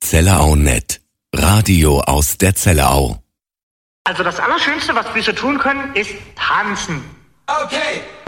Zellerau.net. Radio aus der Zellerau. Also das Allerschönste, was Füße tun können, ist tanzen. Okay.